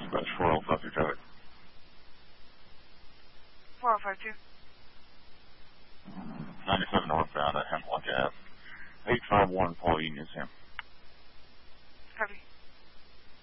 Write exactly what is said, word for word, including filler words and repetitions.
That's four oh five two traffic. four oh five two. ninety-seven northbound at Hemlock Ave. eight five one Paul Union, Sam. Copy.